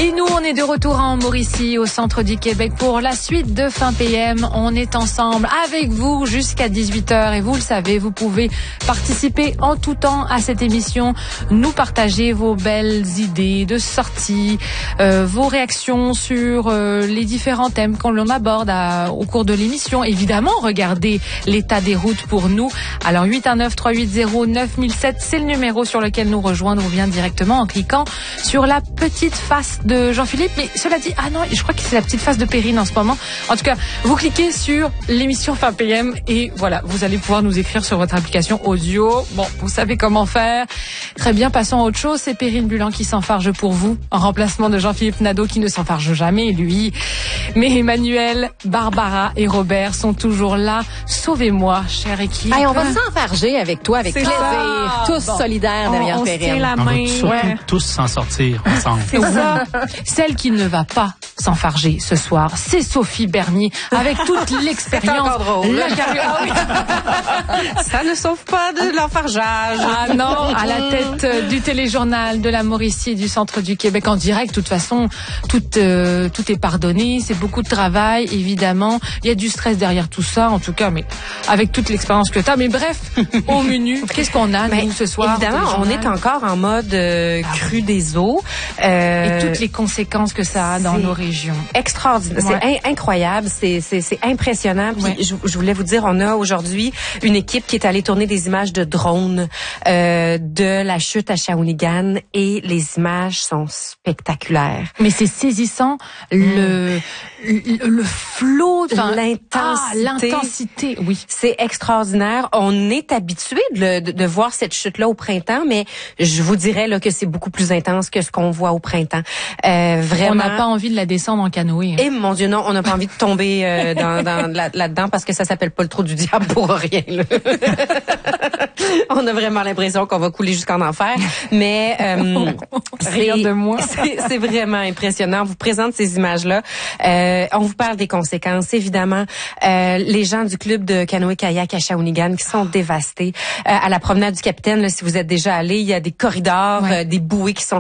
Et nous, on est de retour en Mauricie, au centre du Québec, pour la suite de Fin PM. On est ensemble avec vous jusqu'à 18h. Et vous le savez, vous pouvez participer en tout temps à cette émission, nous partager vos belles idées de sortie, vos réactions sur les différents thèmes qu'on aborde au cours de l'émission. Évidemment, regardez l'état des routes pour nous. Alors 819-380-9007, c'est le numéro sur lequel nous rejoindre ou bien directement en cliquant sur la petite face de Jean-Philippe. Mais cela dit, ah non, je crois que c'est la petite face de Perrine en ce moment. En tout cas, vous cliquez sur l'émission Fin PM et voilà, vous allez pouvoir nous écrire sur votre application audio. Bon, vous savez comment faire. Très bien, passons à autre chose. C'est Perrine Bulan qui s'enfarge pour vous, en remplacement de Jean-Philippe Nadeau qui ne s'enfarge jamais, lui. Mais Emmanuel, Barbara et Robert sont toujours là. Sauvez-moi, chère équipe. Hey, on va s'enfarger avec toi, avec plaisir. Tous solidaires derrière Perrine. On se tient la main. On va surtout tous s'en sortir ensemble. C'est ça. Celle qui ne va pas s'enfarger ce soir, c'est Sophie Bernier, avec toute l'expérience. C'est encore drôle. Ça ne sauve pas de l'enfargeage. Ah non, à la tête du téléjournal de la Mauricie et du centre du Québec en direct. De toute façon, tout est pardonné. C'est beaucoup de travail, évidemment. Il y a du stress derrière tout ça, en tout cas, mais avec toute l'expérience que tu as. Mais bref, au menu, qu'est-ce qu'on a, nous, ce soir? Évidemment, on est encore en mode crue des eaux. Et toutes les conséquences que ça a dans nos régions. Extraordinaire. Ouais. C'est incroyable. C'est impressionnant. Puis je voulais vous dire, on a aujourd'hui une équipe qui est allée tourner des images de drones de la chute à Shawinigan et les images sont spectaculaires. Mais c'est saisissant le flot, l'intensité. Oui, c'est extraordinaire. On est habitué de voir cette chute-là au printemps, mais je vous dirais là que c'est beaucoup plus intense que ce qu'on voit au printemps. Vraiment. On n'a pas envie de la descendre en canoë. Et mon Dieu, non, on n'a pas envie de tomber là-dedans parce que ça s'appelle pas le trou du diable pour rien. Là. On a vraiment l'impression qu'on va couler jusqu'en enfer, mais rien de moi. C'est vraiment impressionnant. On vous présente ces images-là. On vous parle des conséquences, évidemment. Les gens du club de canoë-kayak à Shawinigan qui sont dévastés. À la promenade du Capitaine, là, si vous êtes déjà allé, il y a des corridors, des bouées qui sont